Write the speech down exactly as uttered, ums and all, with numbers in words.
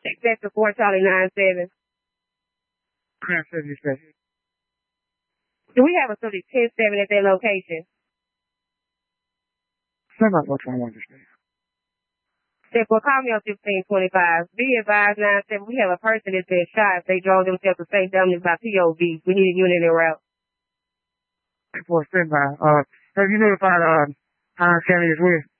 Sector four Charlie nine seven. nine seven dispatch. Do we have a subject ten seven at that location? Semi four twenty-one dispatch. Therefore, call me on fifteen twenty-five. Be advised nine seven, we have a person that's been shot. They drove themselves to Saint Dominic by P O V. We need a unit en route. For standby. Uh, have you notified, uh, nine seven as well?